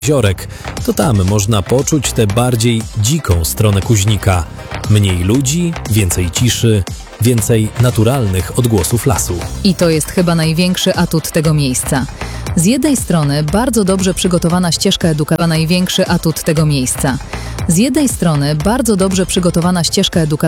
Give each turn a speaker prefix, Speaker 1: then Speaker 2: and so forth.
Speaker 1: jeziorek, to tam można poczuć tę bardziej dziką stronę Kuźnika. Mniej ludzi, więcej ciszy, więcej naturalnych odgłosów lasu.
Speaker 2: I to jest chyba największy atut tego miejsca. Z jednej strony bardzo dobrze przygotowana ścieżka edukacyjna.